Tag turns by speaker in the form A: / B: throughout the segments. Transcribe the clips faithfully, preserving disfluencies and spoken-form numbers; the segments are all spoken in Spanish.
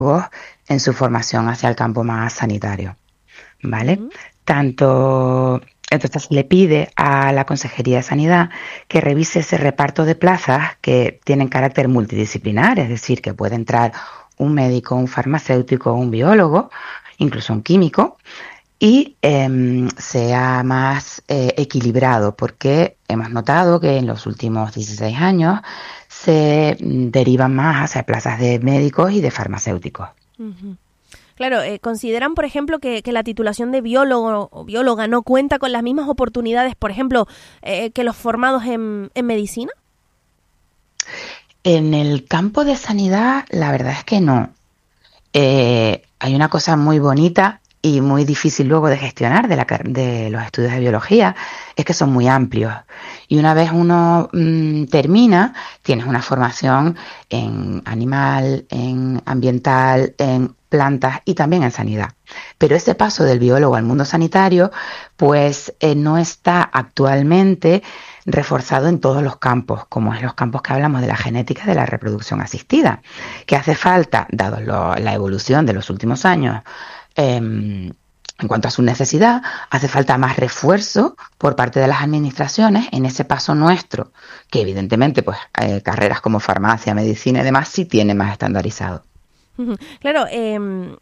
A: en su formación hacia el campo más sanitario, ¿vale?
B: Ujú.
A: Tanto, entonces le pide a la Consejería de Sanidad que revise ese reparto de plazas que tienen carácter multidisciplinar, es decir, que puede entrar un médico, un farmacéutico, un biólogo, incluso un químico, y eh, sea más eh, equilibrado, porque hemos notado que en los últimos dieciséis años se mm, derivan más hacia plazas de médicos y de farmacéuticos.
B: Ujú. Claro, eh, ¿consideran, por ejemplo, que, que la titulación de biólogo o bióloga no cuenta con las mismas oportunidades, por ejemplo, eh, que los formados en, en medicina?
A: En el campo de sanidad, la verdad es que no. Eh, hay una cosa muy bonita y muy difícil luego de gestionar de, la, de los estudios de biología, es que son muy amplios. Y una vez uno mmm, termina, tienes una formación en animal, en ambiental, en plantas y también en sanidad. Pero ese paso del biólogo al mundo sanitario, pues eh, no está actualmente reforzado en todos los campos, como en los campos que hablamos de la genética y de la reproducción asistida, que hace falta, dado lo, la evolución de los últimos años, eh, en cuanto a su necesidad, hace falta más refuerzo por parte de las administraciones en ese paso nuestro, que evidentemente pues eh, carreras como farmacia, medicina y demás sí tienen más estandarizado.
B: Ujú. Claro, eh,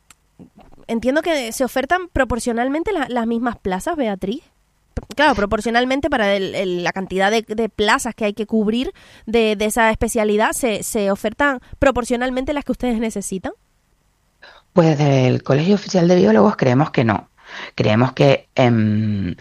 B: entiendo que se ofertan proporcionalmente la, las mismas plazas, Beatriz. Claro, proporcionalmente para el, el, la cantidad de, de plazas que hay que cubrir de, de esa especialidad, se, se ofertan proporcionalmente las que ustedes necesitan.
A: Pues desde el Colegio Oficial de Biólogos creemos que no. Creemos que eh,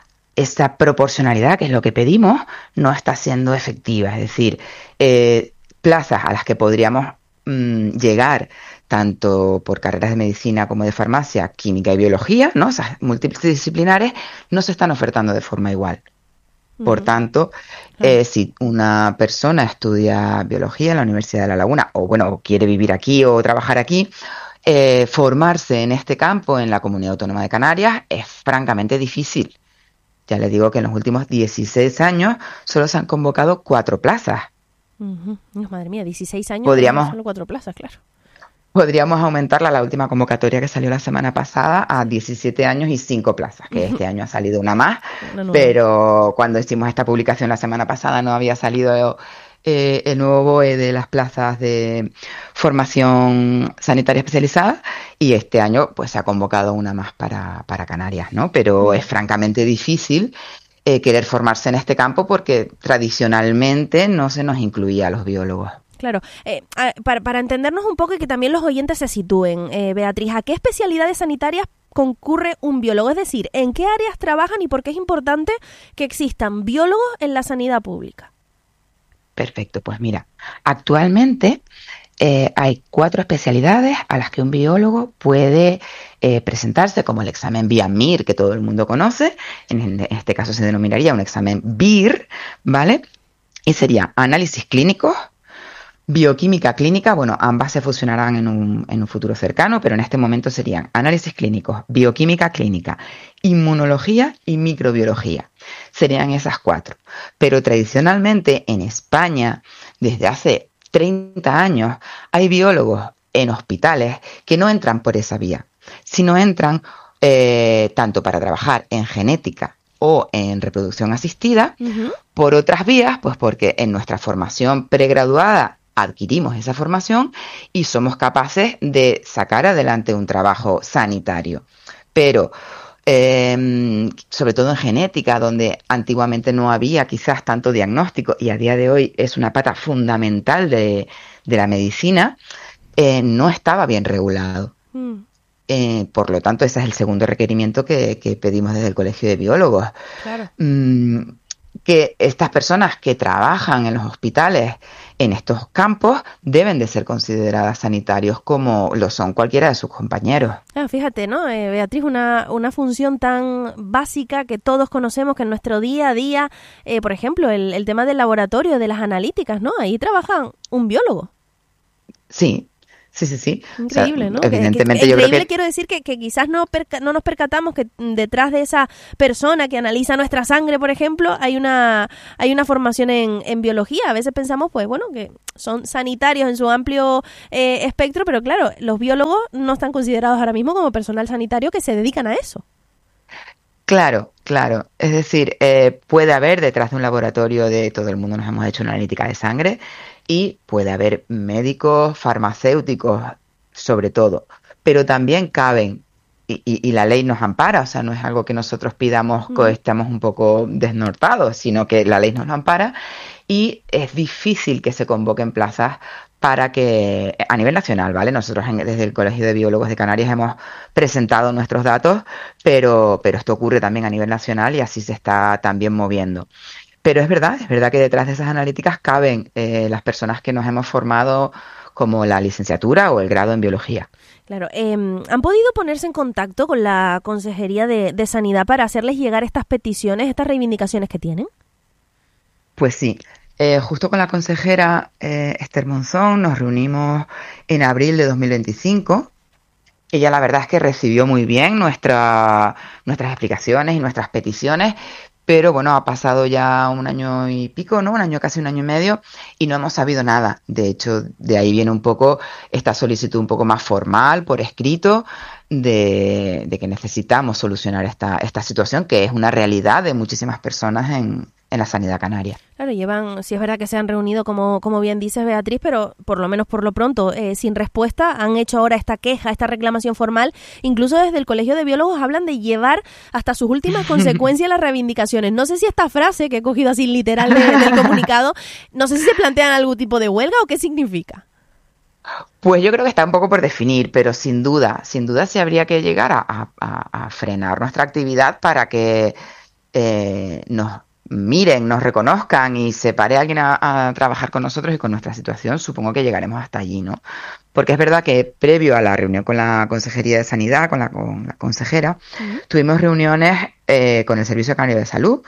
A: esa proporcionalidad, que es lo que pedimos, no está siendo efectiva. Es decir, eh, plazas a las que podríamos mmm, llegar tanto por carreras de medicina como de farmacia, química y biología, ¿no? Esas multidisciplinares no se están ofertando de forma igual. Por
B: Uh-huh.
A: tanto,
B: Claro.
A: eh, si una persona estudia biología en la Universidad de La Laguna, o bueno, quiere vivir aquí o trabajar aquí, eh, formarse en este campo en la Comunidad Autónoma de Canarias es francamente difícil. Ya les digo que en los últimos dieciséis años solo se han convocado cuatro plazas.
B: Uh-huh. No, madre mía, dieciséis años y
A: Podríamos,
B: solo cuatro plazas, claro.
A: podríamos aumentarla, la última convocatoria que salió la semana pasada, a diecisiete años y cinco plazas, que este año ha salido una más,
B: Una nueva.
A: pero cuando hicimos esta publicación la semana pasada no había salido eh, el nuevo B O E de las plazas de formación sanitaria especializada, y este año pues se ha convocado una más para, para Canarias, ¿no? Pero es
B: Uh-huh.
A: francamente difícil eh, querer formarse en este campo porque tradicionalmente no se nos incluía a los biólogos.
B: Claro, eh, a, para, para entendernos un poco y que también los oyentes se sitúen, eh, Beatriz, ¿a qué especialidades sanitarias concurre un biólogo? Es decir, ¿en qué áreas trabajan y por qué es importante que existan biólogos en la sanidad pública?
A: Perfecto, pues mira, actualmente eh, hay cuatro especialidades a las que un biólogo puede eh, presentarse, como el examen B I A M I R, que todo el mundo conoce. En, en este caso se denominaría un examen B I R, ¿vale? Y sería análisis clínicos, bioquímica clínica, bueno, ambas se fusionarán en un, en un futuro cercano, pero en este momento serían análisis clínicos, bioquímica clínica, inmunología y microbiología. Serían esas cuatro. Pero tradicionalmente en España, desde hace treinta años, hay biólogos en hospitales que no entran por esa vía, sino entran eh, tanto para trabajar en genética o en reproducción asistida,
B: Uh-huh.
A: por otras vías, pues porque en nuestra formación pregraduada adquirimos esa formación y somos capaces de sacar adelante un trabajo sanitario. Pero, eh, sobre todo en genética, donde antiguamente no había quizás tanto diagnóstico y a día de hoy es una pata fundamental de, de la medicina, eh, no estaba bien regulado.
B: Mm,
A: Eh, por lo tanto, ese es el segundo requerimiento que, que pedimos desde el Colegio de Biólogos.
B: claro.
A: Mm, que estas personas que trabajan en los hospitales en estos campos deben de ser consideradas sanitarios como lo son cualquiera de sus compañeros.
B: Ah, fíjate, ¿no? Eh, Beatriz, una, una función tan básica que todos conocemos que en nuestro día a día, eh, por ejemplo, el, el tema del laboratorio, de las analíticas, ¿no? Ahí trabajan un biólogo.
A: Sí, Sí, sí, sí.
B: Increíble,
A: o sea,
B: ¿no?
A: Evidentemente
B: que, que,
A: yo
B: increíble
A: creo que...
B: quiero decir que, que quizás no, perca, no nos percatamos que detrás de esa persona que analiza nuestra sangre, por ejemplo, hay una hay una formación en, en biología. A veces pensamos, pues bueno, que son sanitarios en su amplio eh, espectro, pero claro, los biólogos no están considerados ahora mismo como personal sanitario que se dedican a eso.
A: Claro, claro. Es decir, eh, puede haber detrás de un laboratorio de todo el mundo nos hemos hecho una analítica de sangre y puede haber médicos, farmacéuticos, sobre todo, pero también caben, y, y, y la ley nos ampara, o sea, no es algo que nosotros pidamos que
B: Uh-huh.
A: estamos un poco desnortados, sino que la ley nos lo ampara y es difícil que se convoquen plazas para que, a nivel nacional, ¿vale? Nosotros en, desde el Colegio de Biólogos de Canarias hemos presentado nuestros datos, pero, pero esto ocurre también a nivel nacional y así se está también moviendo. Pero es verdad, es verdad que detrás de esas analíticas caben eh, las personas que nos hemos formado como la licenciatura o el grado en biología.
B: Claro, eh, ¿han podido ponerse en contacto con la Consejería de, de Sanidad para hacerles llegar estas peticiones, estas reivindicaciones que tienen?
A: Pues sí, eh, justo con la consejera eh, Esther Monzón nos reunimos en abril de dos mil veinticinco. Ella la verdad es que recibió muy bien nuestra, nuestras explicaciones y nuestras peticiones, pero bueno, ha pasado ya un año y pico, ¿no? Un año, casi un año y medio, y no hemos sabido nada. De hecho, de ahí viene un poco esta solicitud un poco más formal, por escrito, de, de que necesitamos solucionar esta, esta situación, que es una realidad de muchísimas personas en, en la sanidad canaria.
B: Claro, llevan, sí es verdad que se han reunido, como, como bien dices, Beatriz, pero por lo menos por lo pronto, eh, sin respuesta, han hecho ahora esta queja, esta reclamación formal. Incluso desde el Colegio de Biólogos hablan de llevar hasta sus últimas consecuencias las reivindicaciones. No sé si esta frase, que he cogido así literal de, del comunicado, no sé si se plantean algún tipo de huelga o qué significa.
A: Pues yo creo que está un poco por definir, pero sin duda, sin duda sí habría que llegar a, a, a frenar nuestra actividad para que eh, nos miren, nos reconozcan y se pare alguien a, a trabajar con nosotros y con nuestra situación. Supongo que llegaremos hasta allí, ¿no? Porque es verdad que previo a la reunión con la Consejería de Sanidad, con la, con la consejera, uh-huh. tuvimos reuniones eh, con el Servicio Canario de Salud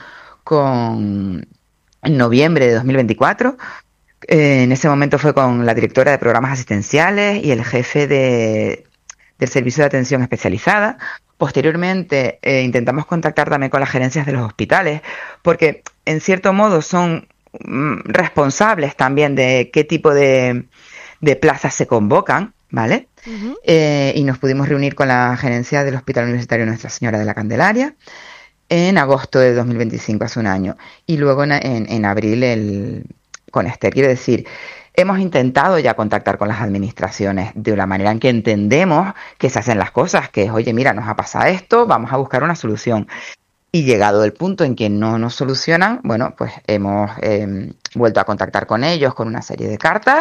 A: con, en noviembre de dos mil veinticuatro. Eh, en ese momento fue con la directora de programas asistenciales y el jefe de, del servicio de atención especializada. Posteriormente eh, intentamos contactar también con las gerencias de los hospitales, porque en cierto modo son mm, responsables también de qué tipo de, de plazas se convocan, ¿vale? Uh-huh. Eh, y nos pudimos reunir con la gerencia del Hospital Universitario Nuestra Señora de la Candelaria en agosto de dos mil veinticinco, hace un año. Y luego en, en, en abril el... con Esther, quiero decir, hemos intentado ya contactar con las administraciones de la manera en que entendemos que se hacen las cosas, que es, oye, mira, nos ha pasado esto, vamos a buscar una solución. Y llegado el punto en que no nos solucionan, bueno, pues hemos eh, vuelto a contactar con ellos con una serie de cartas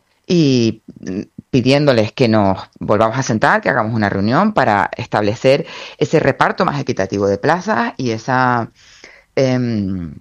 A: y pidiéndoles que nos volvamos a sentar, que hagamos una reunión para establecer ese reparto más equitativo de plazas y esa... Eh,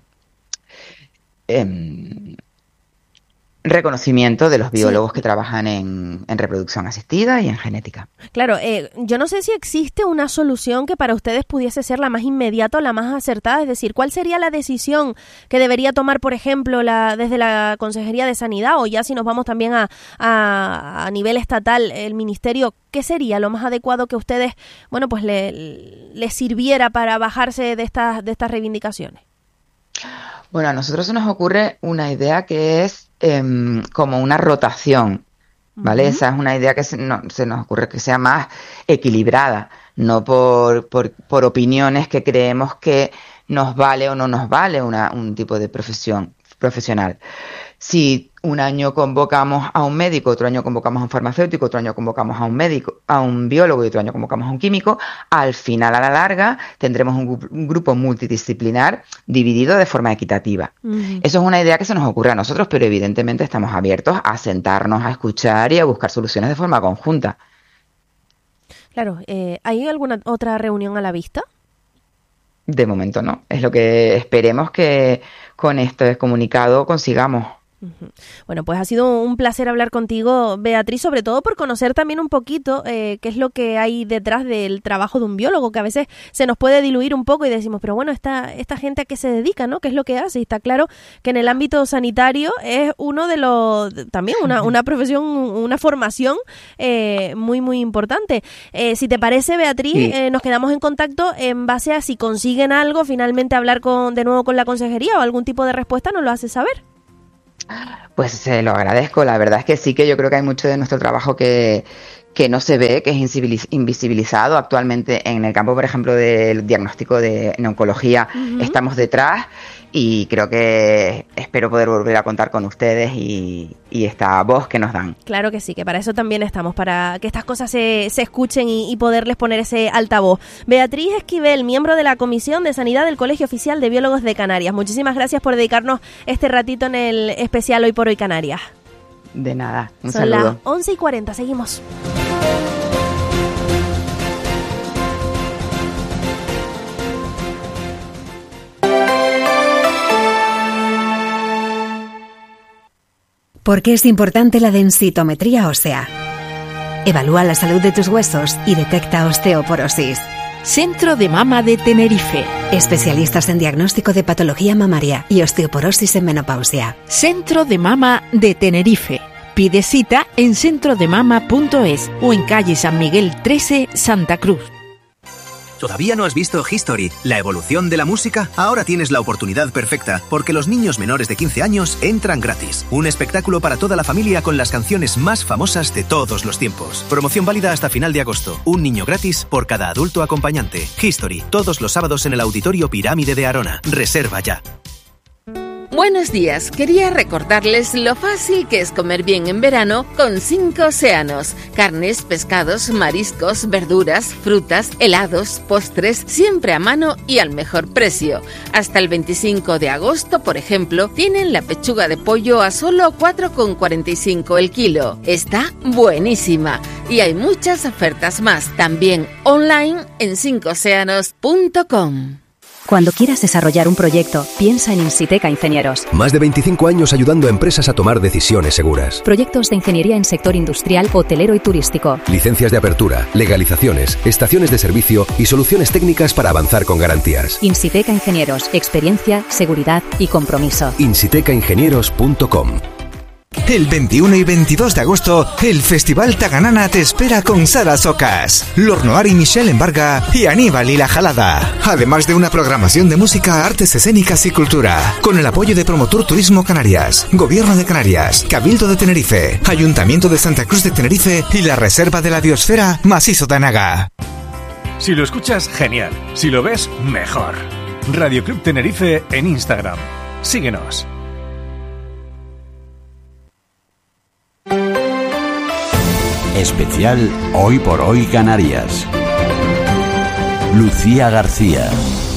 A: eh, reconocimiento de los biólogos sí. que trabajan en, en reproducción asistida y en genética.
B: Claro, eh, yo no sé si existe una solución que para ustedes pudiese ser la más inmediata o la más acertada, es decir, ¿cuál sería la decisión que debería tomar, por ejemplo, la, desde la Consejería de Sanidad o ya si nos vamos también a, a, a nivel estatal, el Ministerio, qué sería lo más adecuado que ustedes, bueno, pues le, les sirviera para bajarse de estas, de estas reivindicaciones?
A: Bueno, a nosotros se nos ocurre una idea que es eh, como una rotación, ¿vale? Uh-huh. Esa es una idea que se, no, se nos ocurre que sea más equilibrada, no por, por, por opiniones que creemos que nos vale o no nos vale una, un tipo de profesión profesional. Si un año convocamos a un médico, otro año convocamos a un farmacéutico, otro año convocamos a un médico, a un biólogo y otro año convocamos a un químico, al final, a la larga, tendremos un, un grupo multidisciplinar dividido de forma equitativa. Uh-huh. Eso es una idea que se nos ocurre a nosotros, pero evidentemente estamos abiertos a sentarnos, a escuchar y a buscar soluciones de forma conjunta.
B: Claro, eh, ¿hay alguna otra reunión a la vista?
A: De momento no. Es lo que esperemos que con este comunicado consigamos.
B: Uh-huh. Bueno, pues ha sido un placer hablar contigo, Beatriz, sobre todo por conocer también un poquito eh, qué es lo que hay detrás del trabajo de un biólogo, que a veces se nos puede diluir un poco y decimos, pero bueno, esta, esta gente a qué se dedica, ¿no? ¿Qué es lo que hace? Y está claro que en el ámbito sanitario es uno de los, también una, una profesión, una formación eh, muy, muy importante. Eh, si te parece, Beatriz, sí. eh, nos quedamos en contacto en base a si consiguen algo, finalmente hablar con de nuevo con la consejería o algún tipo de respuesta, nos lo hace saber.
A: Pues se lo agradezco, la verdad es que sí, que yo creo que hay mucho de nuestro trabajo que, que no se ve, que es invisibilizado. Actualmente en el campo, por ejemplo, del diagnóstico de en oncología, uh-huh. estamos detrás y creo que espero poder volver a contar con ustedes y, y esta voz que nos dan.
B: Claro que sí, que para eso también estamos, para que estas cosas se, se escuchen y, y poderles poner ese altavoz. Beatriz Esquivel, miembro de la Comisión de Sanidad del Colegio Oficial de Biólogos de Canarias. Muchísimas gracias por dedicarnos este ratito en el especial Hoy por Hoy Canarias.
A: De nada, un
B: Son
A: saludo.
B: Son las once y cuarenta, seguimos.
C: ¿Por qué es importante la densitometría ósea? Evalúa la salud de tus huesos y detecta osteoporosis.
D: Centro de Mama de Tenerife.
C: Especialistas en diagnóstico de patología mamaria y osteoporosis en menopausia.
D: Centro de Mama de Tenerife. Pide cita en centro de mama punto es o en calle San Miguel trece, Santa Cruz.
E: ¿Todavía no has visto History, la evolución de la música? Ahora tienes la oportunidad perfecta, porque los niños menores de quince años entran gratis. Un espectáculo para toda la familia con las canciones más famosas de todos los tiempos. Promoción válida hasta final de agosto. Un niño gratis por cada adulto acompañante. History, todos los sábados en el Auditorio Pirámide de Arona. Reserva ya.
F: Buenos días, quería recordarles lo fácil que es comer bien en verano con Cinco Océanos. Carnes, pescados, mariscos, verduras, frutas, helados, postres, siempre a mano y al mejor precio. Hasta el veinticinco de agosto, por ejemplo, tienen la pechuga de pollo a solo cuatro con cuarenta y cinco el kilo. Está buenísima y hay muchas ofertas más, también online en cinco océanos punto com.
G: Cuando quieras desarrollar un proyecto, piensa en Insiteca Ingenieros.
H: Más de veinticinco años ayudando a empresas a tomar decisiones seguras.
G: Proyectos de ingeniería en sector industrial, hotelero y turístico.
H: Licencias de apertura, legalizaciones, estaciones de servicio y soluciones técnicas para avanzar con garantías.
G: Insiteca Ingenieros. Experiencia, seguridad y compromiso.
H: insiteca ingenieros punto com.
I: El veintiuno y veintidós de agosto, el Festival Taganana te espera con Sara Socas, Lornoar y Michelle Embarga y Aníbal y la Jalada. Además de una programación de música, artes escénicas y cultura. Con el apoyo de Promotor Turismo Canarias, Gobierno de Canarias, Cabildo de Tenerife, Ayuntamiento de Santa Cruz de Tenerife y la Reserva de la Biosfera Macizo de Anaga.
J: Si lo escuchas, genial. Si lo ves, mejor. Radio Club Tenerife en Instagram. Síguenos.
K: Especial Hoy por Hoy Canarias. Lucía García.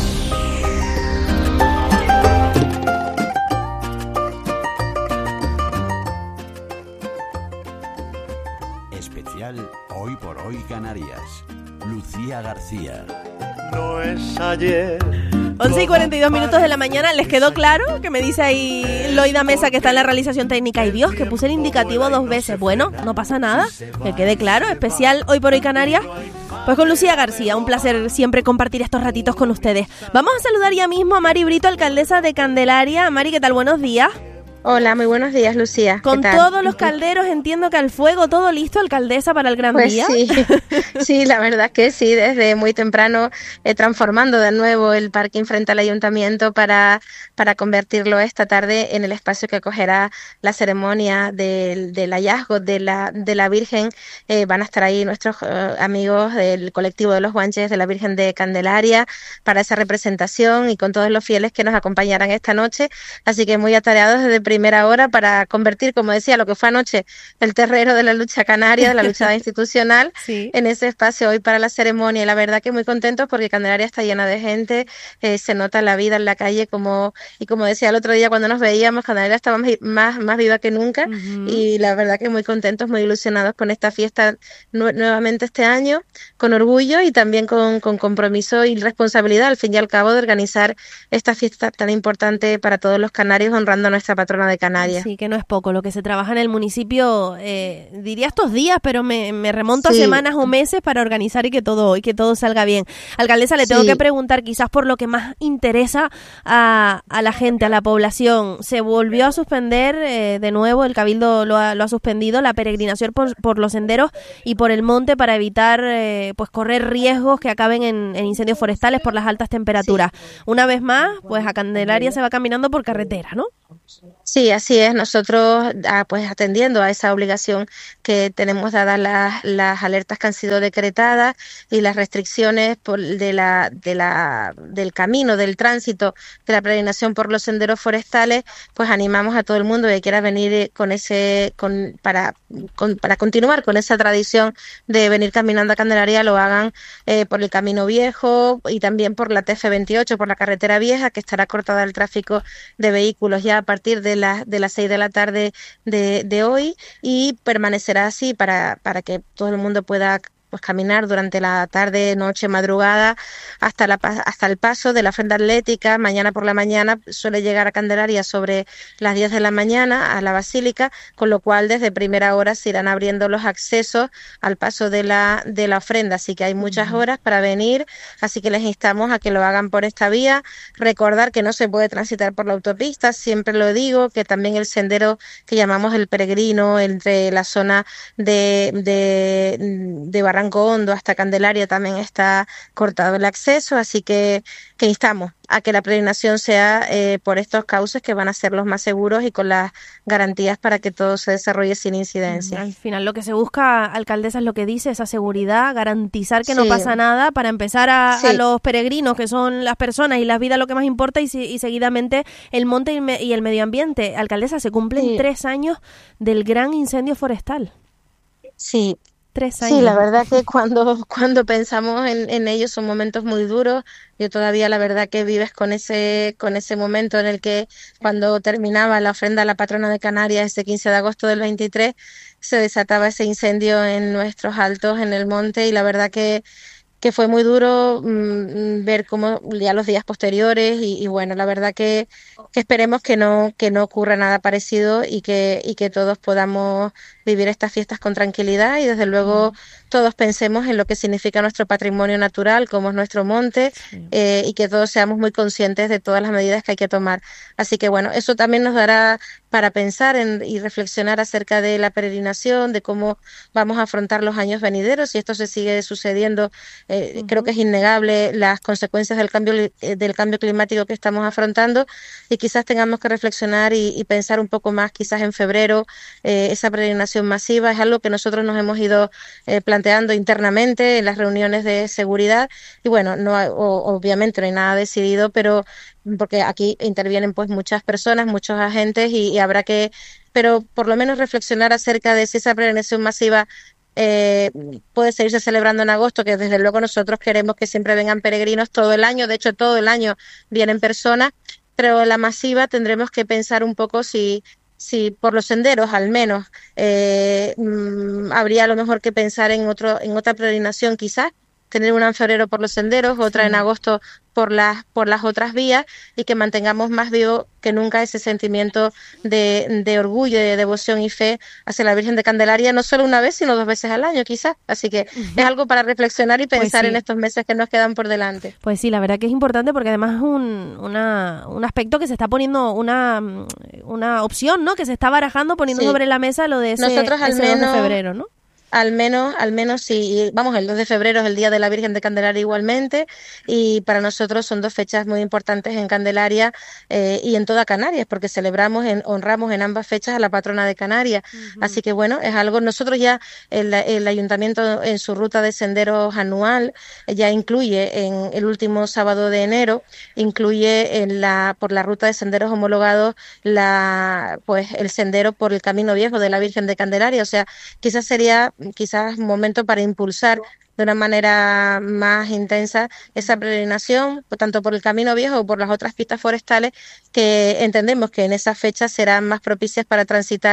K: Especial Hoy por Hoy Canarias. Lucía García.
L: No es ayer.
B: once y cuarenta y dos minutos de la mañana. ¿Les quedó claro? Que me dice ahí Loida Mesa, que está en la realización técnica. Y Dios, que puse el indicativo dos veces. Bueno, no pasa nada. Que quede claro. Especial Hoy por Hoy Canarias. Pues con Lucía García. Un placer siempre compartir estos ratitos con ustedes. Vamos a saludar ya mismo a Mari Brito, alcaldesa de Candelaria. Mari, ¿qué tal? Buenos días.
M: Hola, muy buenos días, Lucía.
B: Con todos los calderos, entiendo que al fuego, todo listo, alcaldesa, para el gran
M: pues
B: día.
M: Sí, sí, la verdad que sí, desde muy temprano eh, transformando de nuevo el parking frente al ayuntamiento para, para convertirlo esta tarde en el espacio que acogerá la ceremonia del, del hallazgo de la, de la Virgen. Eh, van a estar ahí nuestros eh, amigos del colectivo de los Guanches de la Virgen de Candelaria para esa representación y con todos los fieles que nos acompañarán esta noche. Así que muy atareados desde primera hora para convertir, como decía, lo que fue anoche el terreno de la lucha canaria, de la lucha institucional, sí, en ese espacio hoy para la ceremonia. Y la verdad que muy contentos porque Candelaria está llena de gente, eh, se nota la vida en la calle, como y como decía el otro día cuando nos veíamos, Candelaria estaba más, más, más viva que nunca. Uh-huh. Y la verdad que muy contentos, muy ilusionados con esta fiesta nu- nuevamente este año, con orgullo y también con, con compromiso y responsabilidad, al fin y al cabo, de organizar esta fiesta tan importante para todos los canarios, honrando a nuestra patrona patrona de Canarias.
B: Sí, que no es poco lo que se trabaja en el municipio, eh, diría estos días, pero me, me remonto sí. a semanas o meses para organizar y que todo y que todo salga bien. Alcaldesa, le tengo sí. que preguntar, quizás por lo que más interesa a, a la gente, a la población, se volvió a suspender eh, de nuevo, el Cabildo lo ha, lo ha suspendido, la peregrinación por, por los senderos y por el monte para evitar eh, pues correr riesgos que acaben en, en incendios forestales por las altas temperaturas. Sí. Una vez más, pues a Candelaria se va caminando por carretera, ¿no?
M: Sí, así es. Nosotros, ah, pues atendiendo a esa obligación que tenemos dadas las, las alertas que han sido decretadas y las restricciones por, de la, de la, del camino, del tránsito, de la peregrinación por los senderos forestales, pues animamos a todo el mundo que quiera venir con ese, con, para, con, para continuar con esa tradición de venir caminando a Candelaria, lo hagan eh, por el Camino Viejo y también por la T F veintiocho, por la carretera vieja, que estará cortada el tráfico de vehículos ya a partir de la, de las seis de la tarde de, de hoy, y permanecerá así para, para que todo el mundo pueda pues caminar durante la tarde, noche, madrugada, hasta la hasta el paso de la ofrenda atlética. Mañana por la mañana suele llegar a Candelaria sobre las diez de la mañana a la Basílica, con lo cual desde primera hora se irán abriendo los accesos al paso de la de la ofrenda, así que hay muchas horas para venir, así que les instamos a que lo hagan por esta vía. Recordar que no se puede transitar por la autopista, siempre lo digo, que también el sendero que llamamos el peregrino entre la zona de de, de Barranco Hondo hasta Candelaria también está cortado el acceso, así que, que instamos a que la peregrinación sea eh, por estos cauces que van a ser los más seguros y con las garantías para que todo se desarrolle sin incidencias.
B: Al final lo que se busca, alcaldesa, es lo que dice, esa seguridad, garantizar que sí. no pasa nada para empezar a, sí. a los peregrinos, que son las personas y las vidas lo que más importa, y, y seguidamente el monte y, me, y el medio ambiente. Alcaldesa, se cumplen sí. tres años del gran incendio forestal.
M: Sí.
B: Tres años.
M: Sí, la verdad que cuando cuando pensamos en, en ellos son momentos muy duros. Yo todavía la verdad que vives con ese con ese momento en el que cuando terminaba la ofrenda a la patrona de Canarias ese quince de agosto del veintitrés se desataba ese incendio en nuestros altos en el monte, y la verdad que que fue muy duro mmm, ver cómo ya los días posteriores y, y bueno, la verdad que, que esperemos que no que no ocurra nada parecido y que y que todos podamos vivir estas fiestas con tranquilidad, y desde luego todos pensemos en lo que significa nuestro patrimonio natural, como es nuestro monte, sí. eh, y que todos seamos muy conscientes de todas las medidas que hay que tomar. Así que bueno, eso también nos dará para pensar en, y reflexionar acerca de la peregrinación, de cómo vamos a afrontar los años venideros. Si esto se sigue sucediendo, eh, uh-huh. creo que es innegable las consecuencias del cambio eh, del cambio climático que estamos afrontando, y quizás tengamos que reflexionar y, y pensar un poco más, quizás en febrero, eh, esa peregrinación masiva. Es algo que nosotros nos hemos ido eh, planteando internamente en las reuniones de seguridad, y bueno, no o, obviamente no hay nada decidido, pero porque aquí intervienen pues muchas personas, muchos agentes, y, y habrá que, pero por lo menos reflexionar acerca de si esa peregrinación masiva eh, puede seguirse celebrando en agosto, que desde luego nosotros queremos que siempre vengan peregrinos todo el año, de hecho todo el año vienen personas, pero la masiva tendremos que pensar un poco si si por los senderos al menos eh, mmm, habría a lo mejor que pensar en otro en otra peregrinación, quizás tener una en febrero por los senderos, otra sí. en agosto por las por las otras vías, y que mantengamos más vivo que nunca ese sentimiento de, de orgullo, de devoción y fe hacia la Virgen de Candelaria, no solo una vez, sino dos veces al año quizás. Así que uh-huh. es algo para reflexionar y pensar pues sí. en estos meses que nos quedan por delante.
B: Pues sí, la verdad que es importante, porque además es un, una, un aspecto que se está poniendo, una, una opción, ¿no? Que se está barajando, poniendo sí. sobre la mesa lo de ese,
M: Nosotros al
B: ese
M: menos,
B: dos de febrero, ¿no?
M: Al menos, al menos sí, vamos, el dos de febrero es el Día de la Virgen de Candelaria igualmente, y para nosotros son dos fechas muy importantes en Candelaria eh, y en toda Canarias, porque celebramos, en, honramos en ambas fechas a la patrona de Canarias. Uh-huh. Así que bueno, es algo, nosotros ya, el, el Ayuntamiento en su ruta de senderos anual ya incluye en el último sábado de enero, incluye en la por la ruta de senderos homologados la pues el sendero por el Camino Viejo de la Virgen de Candelaria. O sea, quizás sería quizás un momento para impulsar de una manera más intensa esa peregrinación, tanto por el Camino Viejo o por las otras pistas forestales, que entendemos que en esas fechas serán más propicias para transitar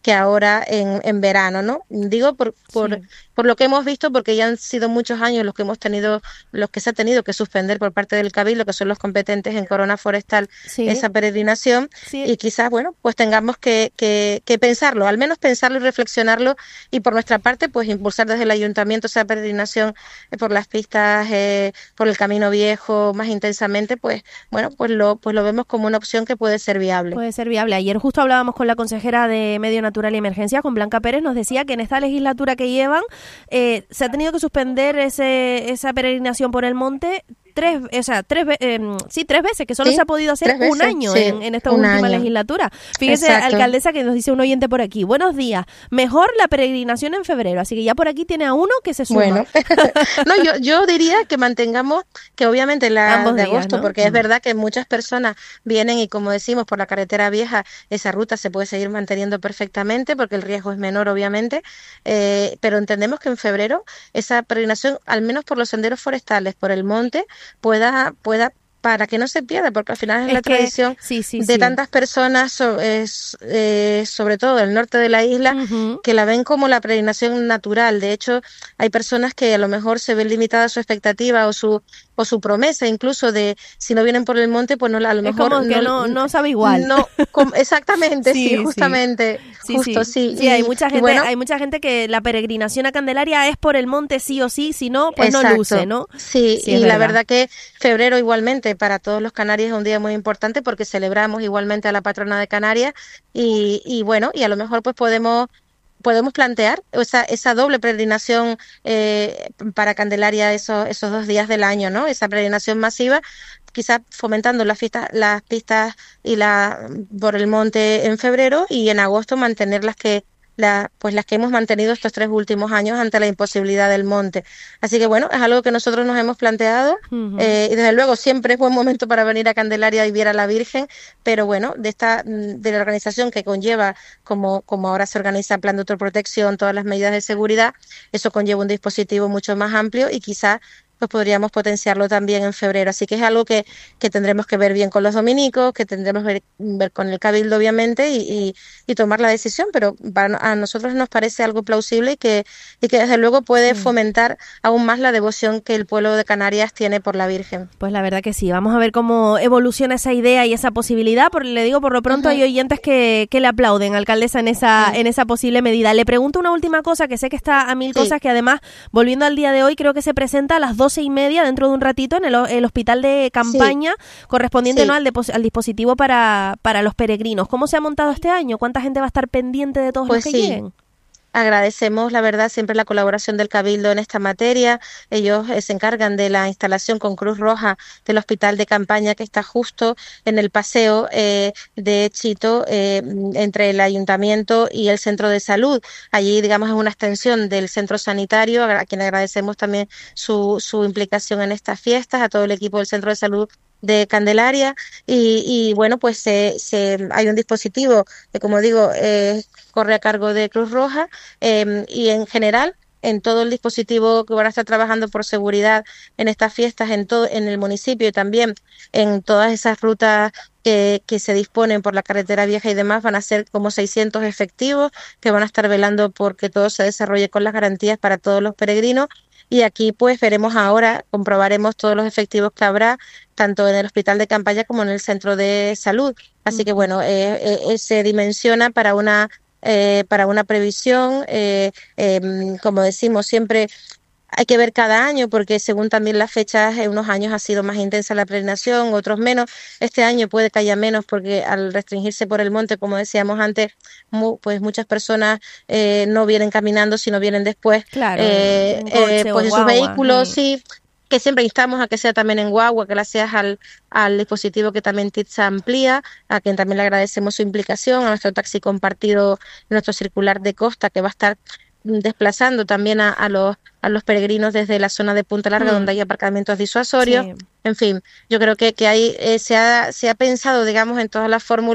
M: que ahora en, en verano, ¿no? Digo por, por, sí. por lo que hemos visto, porque ya han sido muchos años los que hemos tenido, los que se ha tenido que suspender por parte del Cabildo, que son los competentes en Corona Forestal, sí. esa peregrinación, sí. y quizás, bueno, pues tengamos que, que, que pensarlo, al menos pensarlo y reflexionarlo, y por nuestra parte, pues impulsar desde el Ayuntamiento esa peregrinación eh, por las pistas, eh, por el Camino Viejo, más intensamente, pues, bueno, pues lo, pues lo vemos como una opción que puede ser viable.
B: Puede ser viable. Ayer justo hablábamos con la consejera de Medio Natural y Emergencia, con Blanca Pérez, nos decía que en esta legislatura que llevan eh, se ha tenido que suspender ese, esa peregrinación por el monte tres, o sea, tres, eh, sí, tres veces, que solo sí, se ha podido hacer un año sí, en, en esta última año. legislatura. Fíjese, Exacto. alcaldesa, que nos dice un oyente por aquí, buenos días, mejor la peregrinación en febrero, así que ya por aquí tiene a uno que se suma.
M: Bueno, no, yo, yo diría que mantengamos, que obviamente la Ambos de días, agosto, ¿no? porque mm. es verdad que muchas personas vienen y, como decimos, por la carretera vieja, esa ruta se puede seguir manteniendo perfectamente, porque el riesgo es menor, obviamente, eh, pero entendemos que en febrero esa peregrinación, al menos por los senderos forestales, por el monte, pueda, pueda para que no se pierda, porque al final es, es la que, tradición sí, sí, de sí. tantas personas, so, es, eh, sobre todo del norte de la isla, uh-huh. que la ven como la peregrinación natural. De hecho, hay personas que a lo mejor se ven limitada su expectativa o su o su promesa, incluso de si no vienen por el monte, pues no, a lo
B: es
M: mejor
B: como que no, no, no sabe igual.
M: No, com, exactamente, sí, sí, justamente,
B: sí.
M: justo,
B: sí.
M: sí.
B: Sí, y, hay mucha gente, bueno, hay mucha gente que la peregrinación a Candelaria es por el monte sí o sí, si no, pues exacto. no luce, ¿no?
M: Sí, sí y la verdad. verdad que febrero igualmente para todos los canarios es un día muy importante porque celebramos igualmente a la patrona de Canarias y, y bueno, y a lo mejor pues podemos podemos plantear esa, esa doble peregrinación eh, para Candelaria esos, esos dos días del año, ¿no? Esa peregrinación masiva, quizás fomentando las fiestas, las pistas y la por el monte en febrero y en agosto mantener las que La, pues las que hemos mantenido estos tres últimos años ante la imposibilidad del monte. Así que bueno, es algo que nosotros nos hemos planteado uh-huh. eh, y desde luego siempre es buen momento para venir a Candelaria y ver a la Virgen, pero bueno, de esta de la organización que conlleva, como, como ahora se organiza el plan de autoprotección, todas las medidas de seguridad, eso conlleva un dispositivo mucho más amplio y quizás pues podríamos potenciarlo también en febrero. Así que es algo que, que tendremos que ver bien con los dominicos, que tendremos que ver, ver con el Cabildo, obviamente, y, y, y tomar la decisión, pero para, a nosotros nos parece algo plausible y que, y que desde luego puede sí. fomentar aún más la devoción que el pueblo de Canarias tiene por la Virgen.
B: Pues la verdad que sí. Vamos a ver cómo evoluciona esa idea y esa posibilidad. Por, le digo, por lo pronto uh-huh. hay oyentes que, que le aplauden, alcaldesa, en esa, uh-huh. en esa posible medida. Le pregunto una última cosa, que sé que está a mil sí. cosas, que además, volviendo al día de hoy, creo que se presenta a las doce y media dentro de un ratito en el, el hospital de campaña sí. correspondiente sí. ¿no? al, depos, al dispositivo para, para los peregrinos. ¿Cómo se ha montado este año? ¿Cuánta gente va a estar pendiente de todos
M: pues
B: los que
M: sí.
B: lleguen?
M: Agradecemos, la verdad, siempre la colaboración del Cabildo en esta materia. Ellos eh, se encargan de la instalación con Cruz Roja del hospital de campaña que está justo en el paseo eh, de Chito eh, entre el ayuntamiento y el centro de salud. Allí, digamos, es una extensión del centro sanitario, a quien agradecemos también su, su implicación en estas fiestas, a todo el equipo del centro de salud de Candelaria y, y bueno, pues se, se, hay un dispositivo que, como digo, eh, corre a cargo de Cruz Roja eh, y en general en todo el dispositivo que van a estar trabajando por seguridad en estas fiestas en todo en el municipio y también en todas esas rutas que, que se disponen por la carretera vieja y demás, van a ser como seiscientos efectivos que van a estar velando porque todo se desarrolle con las garantías para todos los peregrinos. Y aquí pues veremos ahora, comprobaremos todos los efectivos que habrá, tanto en el hospital de campaña como en el centro de salud. Así que bueno, eh, eh, se dimensiona para una eh, para una previsión, eh, eh, como decimos siempre, hay que ver cada año porque según también las fechas, en unos años ha sido más intensa la peregrinación, otros menos. Este año puede que haya menos porque al restringirse por el monte, como decíamos antes, mu, pues muchas personas eh, no vienen caminando, sino vienen después
B: claro,
M: eh, eh, pues en sus vehículos, sí. sí, que siempre instamos a que sea también en guagua, que la seas al, al dispositivo que también TITSA amplía, a quien también le agradecemos su implicación, a nuestro taxi compartido, nuestro circular de costa que va a estar desplazando también a, a los a los peregrinos desde la zona de Punta Larga mm. donde hay aparcamientos disuasorios. Sí. En fin, yo creo que, que ahí eh, se, ha, se ha pensado, digamos, en todas las fórmulas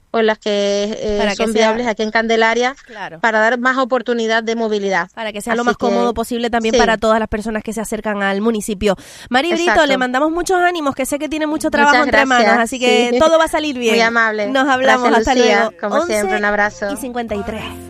M: o las que eh,
B: Para que
M: son
B: sea-
M: viables aquí en Candelaria,
B: Claro.
M: para dar más oportunidad de movilidad.
B: Para que sea lo
M: Así
B: más
M: que,
B: cómodo posible también
M: sí.
B: para todas las personas que se acercan al municipio. Mari Brito,
M: Exacto.
B: le mandamos muchos ánimos, que sé que tiene mucho trabajo
M: Muchas
B: entre
M: gracias,
B: manos, así que
M: sí.
B: todo va a salir bien.
M: Muy amable.
B: Nos hablamos,
M: Gracias,
B: hasta
M: Lucía,
B: luego.
M: como siempre, un
B: once
M: abrazo.
B: y cincuenta y tres.